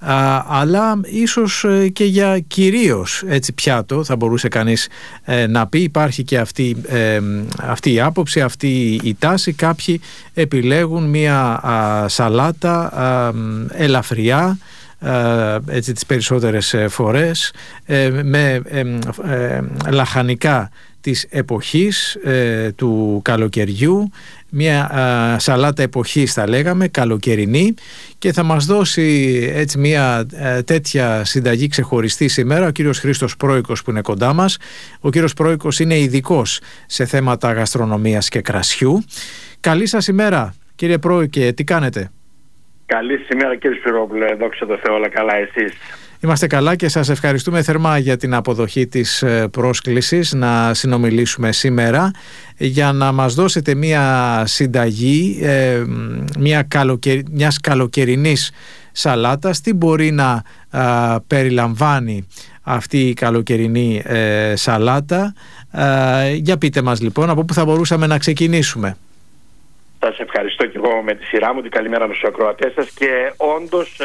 αλλά ίσως και για κυρίως έτσι πιάτο, θα μπορούσε κανείς να πει. Υπάρχει και αυτή η άποψη, αυτή η τάση. Κάποιοι επιλέγουν μια σαλάτα ελαφριά, έτσι τις περισσότερες φορές, με λαχανικά της εποχής του καλοκαιριού, μια σαλάτα εποχής θα λέγαμε, καλοκαιρινή, και θα μας δώσει έτσι μια τέτοια συνταγή ξεχωριστή σήμερα ο κύριος Χρήστος Πρόικος που είναι κοντά μας. Ο κύριος Πρόικος είναι ειδικός σε θέματα γαστρονομίας και κρασιού. Καλή σας ημέρα κύριε Πρόικε, τι κάνετε? Καλή σήμερα κύριε Σπυρόπουλε, δόξα τω Θεώ, όλα καλά, εσείς? Είμαστε καλά και σας ευχαριστούμε θερμά για την αποδοχή της πρόσκλησης να συνομιλήσουμε σήμερα, για να μας δώσετε μια συνταγή μιας καλοκαιρινής σαλάτας. Τι μπορεί να περιλαμβάνει αυτή η καλοκαιρινή σαλάτα? Για πείτε μας λοιπόν, από πού θα μπορούσαμε να ξεκινήσουμε. Σας ευχαριστώ και εγώ με τη σειρά μου, την καλημέρα στους ακροατές σας. Και όντως,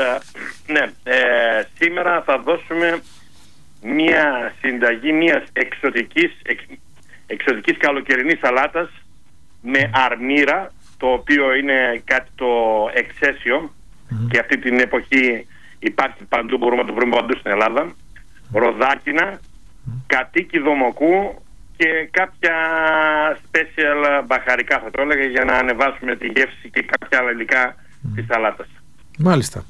σήμερα θα δώσουμε μια συνταγή μιας εξωτικής καλοκαιρινής σαλάτας με αρμύρα, το οποίο είναι κάτι το εξαίσιο και αυτή την εποχή υπάρχει παντού, μπορούμε να το βρούμε παντού στην Ελλάδα. Ροδάκινα, κατοίκι δομοκού και κάποια special μπαχαρικά, θα το έλεγα, για να ανεβάσουμε τη γεύση και κάποια άλλα υλικά της σαλάτας. Μάλιστα.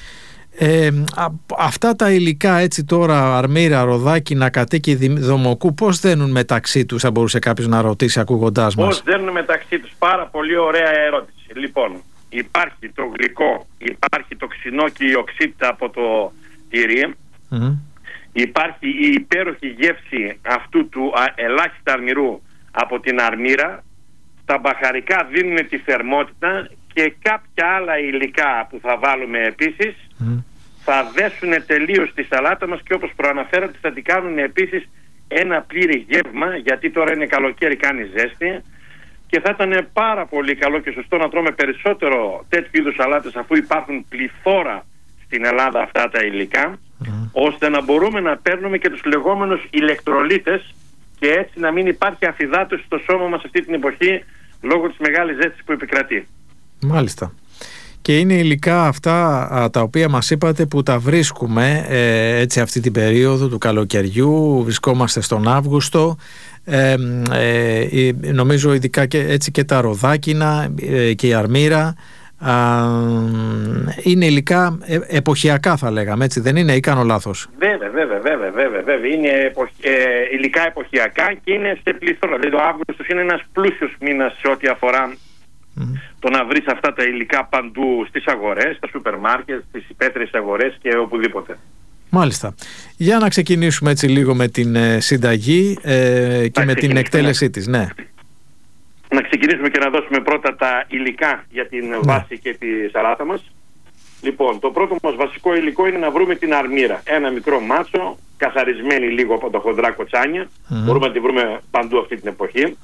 Αυτά τα υλικά έτσι τώρα, αρμύρα, ροδάκινα, κατοίκι δομοκού, πώς δένουν μεταξύ τους, θα μπορούσε κάποιος να ρωτήσει ακούγοντάς μας? Πώς δένουν μεταξύ τους? Πάρα πολύ ωραία ερώτηση. Λοιπόν, υπάρχει το γλυκό, υπάρχει το ξινό και η οξύτητα από το τυρί. Υπάρχει η υπέροχη γεύση αυτού του ελάχιστα αρμυρού από την αρμύρα. Τα μπαχαρικά δίνουν τη θερμότητα και κάποια άλλα υλικά που θα βάλουμε επίσης θα δέσουν τελείως τη σαλάτα μας, και όπως προαναφέρατε θα την κάνουν επίσης ένα πλήρη γεύμα, γιατί τώρα είναι καλοκαίρι, κάνει ζέστη, και θα ήταν πάρα πολύ καλό και σωστό να τρώμε περισσότερο τέτοιου είδους σαλάτες, αφού υπάρχουν πληθώρα στην Ελλάδα αυτά τα υλικά, ώστε να μπορούμε να παίρνουμε και τους λεγόμενους ηλεκτρολίτες και έτσι να μην υπάρχει αφυδάτωση στο σώμα μας αυτή την εποχή λόγω της μεγάλης ζέστης που επικρατεί. Μάλιστα. Και είναι υλικά αυτά τα οποία μας είπατε που τα βρίσκουμε έτσι αυτή την περίοδο του καλοκαιριού, βρισκόμαστε στον Αύγουστο, νομίζω ειδικά και, έτσι και τα ροδάκινα και η αρμύρα. Είναι υλικά εποχιακά, θα λέγαμε, έτσι δεν είναι, ή κάνω λάθος? Βέβαια. Είναι υλικά εποχιακά και είναι σε πληθώρα. Δηλαδή ο Αύγουστος είναι ένας πλούσιος μήνας σε ό,τι αφορά το να βρεις αυτά τα υλικά παντού στις αγορές, στα σούπερ μάρκετ, στις υπαίθριες αγορές και οπουδήποτε. Μάλιστα. Για να ξεκινήσουμε έτσι λίγο με την συνταγή και με την εκτέλεσή της. Ναι. Να ξεκινήσουμε και να δώσουμε πρώτα τα υλικά για την βάση και τη σαλάτα μας. Λοιπόν, το πρώτο μας βασικό υλικό είναι να βρούμε την αρμύρα. Ένα μικρό μάτσο, καθαρισμένη λίγο από τα χοντρά κοτσάνια. Μπορούμε να τη βρούμε παντού αυτή την εποχή.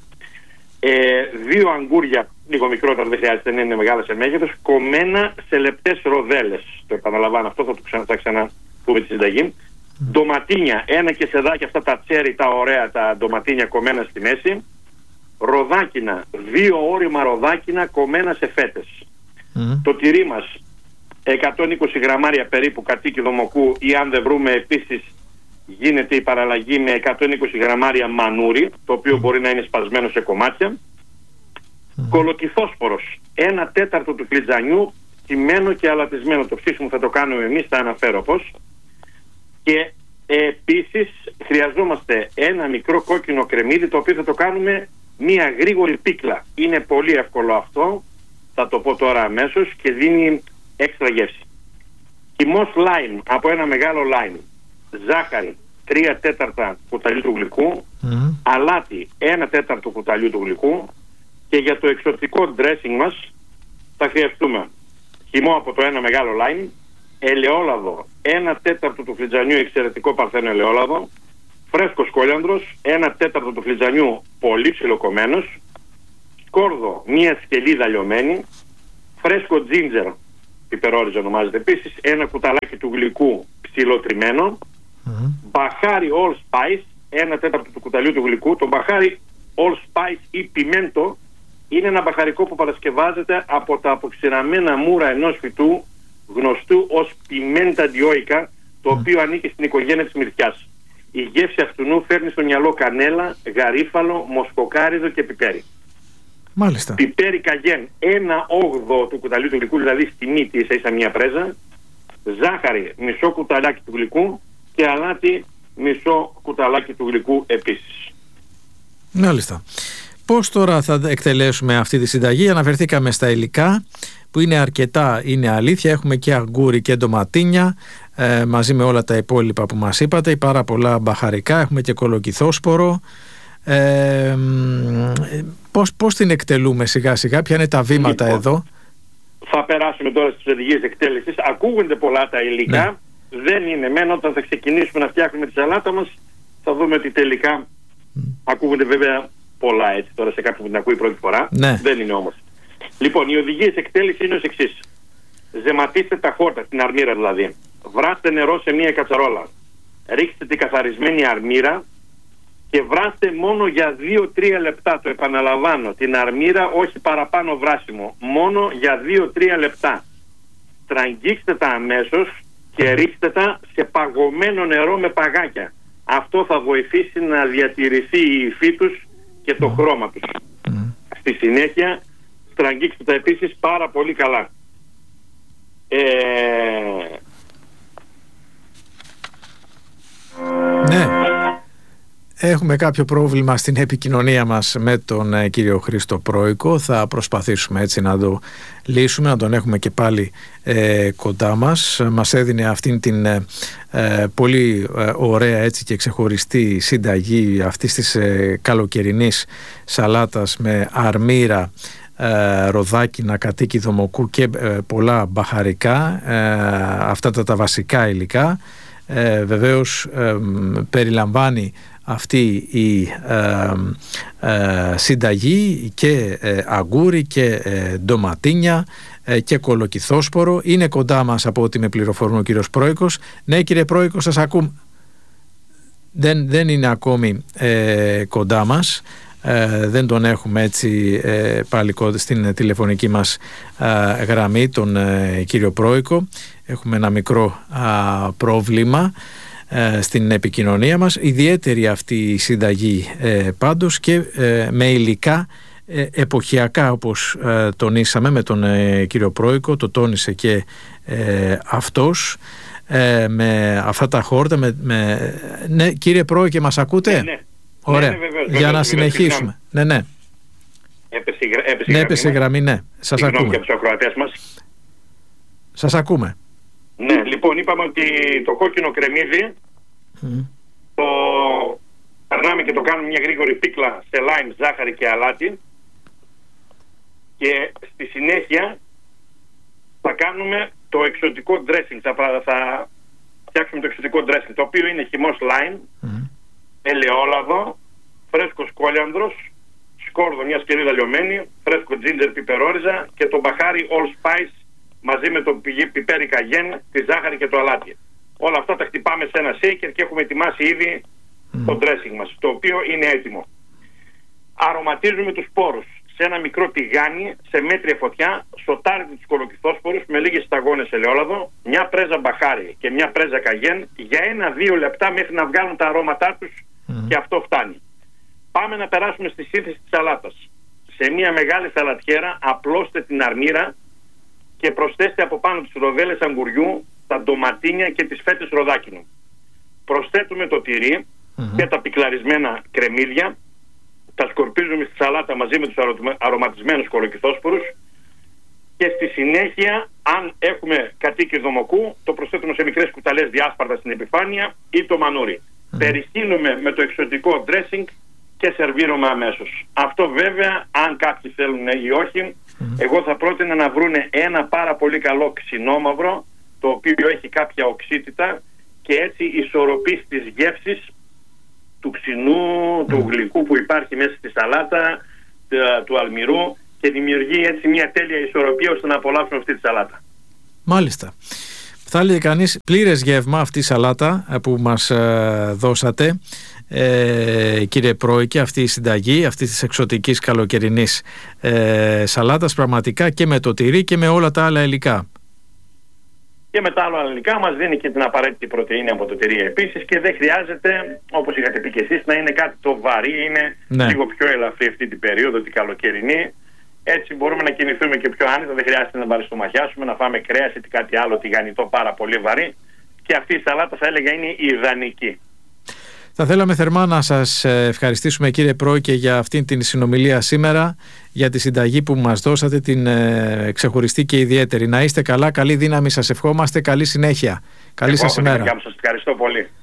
2 αγκούρια, λίγο μικρότερα, δεν χρειάζεται να είναι μεγάλα σε μέγεθος, κομμένα σε λεπτές ροδέλες. Το επαναλαμβάνω αυτό, θα ξαναπούμε τη συνταγή. Ντοματίνια, ένα κεσεδάκι, αυτά τα τσέρι, τα ωραία, τα ντοματίνια κομμένα στη μέση. Ροδάκινα, 2 όρημα ροδάκινα κομμένα σε φέτες. Το τυρί μας, 120 γραμμάρια περίπου κατοίκι δομοκού, ή αν δεν βρούμε επίσης γίνεται η παραλλαγή με 120 γραμμάρια μανούρι, το οποίο μπορεί να είναι σπασμένο σε κομμάτια. Κολοκυθόσπορος, 1/4 του φλιτζανιού, τυμμένο και αλατισμένο. Το ψήσιμο θα το κάνουμε εμείς, θα αναφέρω πώς. Και επίσης χρειαζόμαστε ένα μικρό κόκκινο κρεμμύδι, το οποίο θα το κάνουμε μία γρήγορη πίκλα. Είναι πολύ εύκολο αυτό, θα το πω τώρα αμέσως, και δίνει έξτρα γεύση. Χυμός λάιμ από ένα μεγάλο λάιμ. Ζάχαρη 3/4 κουταλιού του γλυκού, αλάτι 1/4 κουταλιού του γλυκού, και για το εξωτικό dressing μας θα χρειαστούμε χυμό από το ένα μεγάλο λάιμ, ελαιόλαδο 1/4 του φλιτζανιού, εξαιρετικό παρθένο ελαιόλαδο, φρέσκος κόλιανδρος 1/4 του φλιτζανιού πολύ ψιλοκομμένος, σκόρδο μία σκελίδα λιωμένη, φρέσκο τζίντζερ πιπερόριζα ονομάζεται επίσης, ένα κουταλάκι του γλυκού ψιλοτριμμένο, μπαχάρι all spice, 1/4 του κουταλιού του γλυκού. Το μπαχάρι all spice ή πιμέντο είναι ένα μπαχαρικό που παρασκευάζεται από τα αποξηραμένα μούρα ενός φυτού γνωστού ως πιμέντα ντιόικα, το οποίο ανήκει στην οικογένεια της μυρτιάς. Η γεύση αυτού φέρνει στο μυαλό κανέλα, γαρίφαλο, μοσκοκάριδο και πιπέρι. Μάλιστα. Πιπέρι καγέν 1/8 του κουταλιού του γλυκού, δηλαδή στη μύτη ίσα μία πρέζα. Ζάχαρη μισό κουταλάκι του γλυκού και αλάτι μισό κουταλάκι του γλυκού επίσης. Μάλιστα. Πώς τώρα θα εκτελέσουμε αυτή τη συνταγή? Αναφερθήκαμε στα υλικά που είναι αρκετά, είναι αλήθεια. Έχουμε και αγγούρι και ντοματίνια μαζί με όλα τα υπόλοιπα που μας είπατε, πάρα πολλά μπαχαρικά, έχουμε και κολοκυθόσπορο. Πώς την εκτελούμε σιγά σιγά, ποια είναι τα βήματα εδώ? Θα περάσουμε τώρα στις οδηγίες εκτέλεσης. Ακούγονται πολλά τα υλικά, δεν είναι μεν. Όταν θα ξεκινήσουμε να φτιάχνουμε τη σαλάτα μας θα δούμε ότι τελικά ακούγονται βέβαια πολλά, έτσι τώρα σε κάποιον που την ακούει πρώτη φορά. Δεν είναι όμως. Λοιπόν, οι οδηγίες εκτέλεσης είναι ως εξής. Ζεματίστε τα χόρτα, την αρμύρα δηλαδή. Βράστε νερό σε μία κατσαρόλα. Ρίξτε την καθαρισμένη αρμύρα και βράστε μόνο για 2-3 λεπτά. Το επαναλαμβάνω, την αρμύρα όχι παραπάνω βράσιμο. Μόνο για 2-3 λεπτά. Στραγγίξτε τα αμέσως και ρίξτε τα σε παγωμένο νερό με παγάκια. Αυτό θα βοηθήσει να διατηρηθεί η υφή τους και το χρώμα τους. Στη συνέχεια στραγγίξτε τα επίσης πάρα πολύ καλά. Ναι. Έχουμε κάποιο πρόβλημα στην επικοινωνία μας με τον κύριο Χρήστο Πρόικο. Θα προσπαθήσουμε έτσι να το λύσουμε, να τον έχουμε και πάλι κοντά μας. Μας έδινε αυτήν την πολύ ωραία έτσι και ξεχωριστή συνταγή αυτής της καλοκαιρινής σαλάτας με αρμύρα, ροδάκινα, κατοίκι δομοκού και πολλά μπαχαρικά, αυτά τα βασικά υλικά. Βεβαίως περιλαμβάνει αυτή η συνταγή και αγγούρι και ντοματίνια και κολοκυθόσπορο. Είναι κοντά μας από ό,τι με πληροφορούν ο κύριος Πρόικος. Ναι, κύριε Πρόικο, σας ακούμε. Δεν είναι ακόμη κοντά μας. Δεν τον έχουμε έτσι πάλι στην τηλεφωνική μας γραμμή, τον κύριο Πρόικο. Έχουμε ένα μικρό πρόβλημα στην επικοινωνία μας. Ιδιαίτερη αυτή η συνταγή πάντως και με υλικά εποχιακά, όπως τονίσαμε με τον κύριο Πρόικο, το τόνισε και αυτός, με αυτά τα χόρτα. Ναι, κύριε Πρόικε, μας ακούτε? Ναι. Ωραία, ναι, βεβαίως, για να συνεχίσουμε. Ναι. Έπεσε η γραμμή, ναι. Σας ακούμε. Και από τους ακροατές μας. Σας ακούμε. Ναι, λοιπόν, είπαμε ότι το κόκκινο κρεμμύδι το περνάμε και το κάνουμε μια γρήγορη πίκλα σε λάιμ, ζάχαρη και αλάτι, και στη συνέχεια θα κάνουμε το εξωτικό dressing. Θα φτιάξουμε το εξωτικό dressing, το οποίο είναι χυμός λάιμ, ελαιόλαδο, φρέσκος κόλιανδρος, σκόρδο μια σκερίδα λιωμένη, φρέσκο ginger πιπερόριζα και το μπαχάρι all spice μαζί με το πιπέρι καγέν, τη ζάχαρη και το αλάτι. Όλα αυτά τα χτυπάμε σε ένα shaker και έχουμε ετοιμάσει ήδη το dressing μας, το οποίο είναι έτοιμο. Αρωματίζουμε τους σπόρους σε ένα μικρό τηγάνι, σε μέτρια φωτιά, σοτάρετε τους κολοκυθόσπορους με λίγες σταγόνες ελαιόλαδο, μια πρέζα μπαχάρι και μια πρέζα καγέν για 1-2 λεπτά μέχρι να βγάλουν τα αρώματά τους, και αυτό φτάνει. Πάμε να περάσουμε στη σύνθεση της σαλάτας. Σε μια μεγάλη σαλατιέρα απλώστε την αρμύρα και προσθέστε από πάνω τις ροδέλες αγκουριού, τα ντοματίνια και τις φέτες ροδάκινου. Προσθέτουμε το τυρί και τα πικλαρισμένα κρεμμύδια, τα σκορπίζουμε στη σαλάτα μαζί με τους αρωματισμένους κολοκυθόσπορους και στη συνέχεια, αν έχουμε κατοίκι δομοκού, το προσθέτουμε σε μικρές κουταλές διάσπαρτα στην επιφάνεια ή το μανούρι. Περιχύνουμε με το εξωτικό dressing και σερβίρουμε αμέσως. Αυτό βέβαια, αν κάποιοι θέλουν ή όχι, εγώ θα πρότεινα να βρούνε ένα πάρα πολύ καλό ξινόμαυρο, το οποίο έχει κάποια οξύτητα και έτσι ισορροπεί στις γεύσεις του ξινού, του γλυκού που υπάρχει μέσα στη σαλάτα, του αλμυρού, και δημιουργεί έτσι μια τέλεια ισορροπία ώστε να απολαύσουμε αυτή τη σαλάτα. Μάλιστα. Θα έλεγε κανείς πλήρες γεύμα αυτή η σαλάτα που μας δώσατε, κύριε Πρόικε, αυτή η συνταγή αυτή της εξωτικής καλοκαιρινής σαλάτας, πραγματικά και με το τυρί και με όλα τα άλλα υλικά. Και με τα άλλα υλικά μας δίνει και την απαραίτητη πρωτεΐνη από το τυρί επίσης, και δεν χρειάζεται, όπως είχατε πει και εσείς, να είναι κάτι το βαρύ, είναι λίγο πιο ελαφρύ αυτή την περίοδο, την καλοκαιρινή. Έτσι μπορούμε να κινηθούμε και πιο άνετα, δεν χρειάζεται να βαριστομαχιάσουμε, να φάμε κρέας ή κάτι άλλο τηγανιτό πάρα πολύ βαρύ, και αυτή η σαλάτα θα έλεγα είναι ιδανική. Θα θέλαμε θερμά να σας ευχαριστήσουμε, κύριε Πρόικε, για αυτήν την συνομιλία σήμερα, για τη συνταγή που μας δώσατε, την ξεχωριστή και ιδιαίτερη. Να είστε καλά, καλή δύναμη σας ευχόμαστε, καλή συνέχεια. Καλή σας ημέρα. Σας ευχαριστώ πολύ.